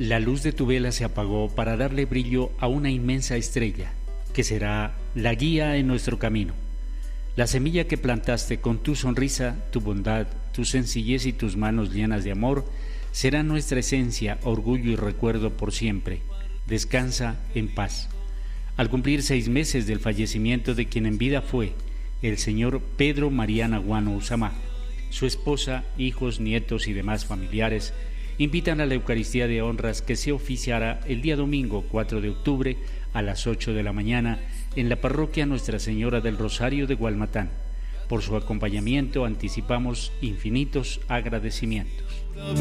La luz de tu vela se apagó para darle brillo a una inmensa estrella, que será la guía en nuestro camino. La semilla que plantaste con tu sonrisa, tu bondad, tu sencillez y tus manos llenas de amor, será nuestra esencia, orgullo y recuerdo por siempre. Descansa en paz. Al cumplir 6 meses del fallecimiento de quien en vida fue el señor Pedro Mariana Guano Usamá, su esposa, hijos, nietos y demás familiares invitan a la Eucaristía de Honras que se oficiará el día domingo 4 de octubre a las 8 de la mañana en la parroquia Nuestra Señora del Rosario de Gualmatán. Por su acompañamiento anticipamos infinitos agradecimientos.